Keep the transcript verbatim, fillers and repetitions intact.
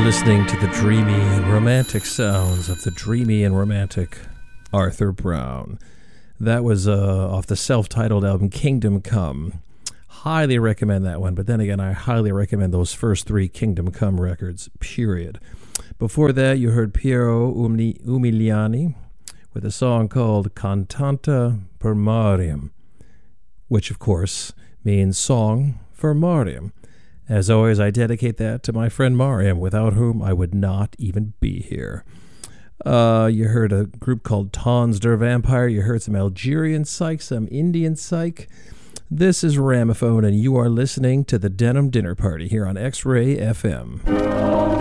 Listening to the dreamy and romantic sounds of the dreamy and romantic Arthur Brown. That was uh, off the self-titled album Kingdom Come. Highly recommend that one, but then again, I highly recommend those first three Kingdom Come records, period. Before that, you heard Piero Umili- Umiliani with a song called Cantata per Mariam, which, of course, means Song for Mariam. As always, I dedicate that to my friend Mariam, without whom I would not even be here. Uh, you heard a group called Tons der Vampire. You heard some Algerian psych, some Indian psych. This is Ramaphone, and you are listening to the Denim Dinner Party here on X-Ray F M.